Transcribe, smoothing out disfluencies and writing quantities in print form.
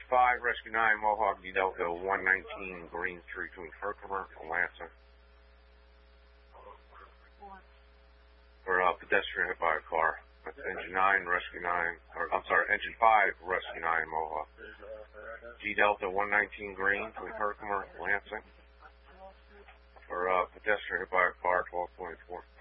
5, Rescue 9, Mohawk, D Delta 119, Green Street between Herkimer and Lansing. For pedestrian hit by a car. That's engine 9, Rescue 9, engine 5, Rescue 9, Mohawk. G Delta 119, Green between Herkimer and Lansing. For pedestrian hit by a car, 1224.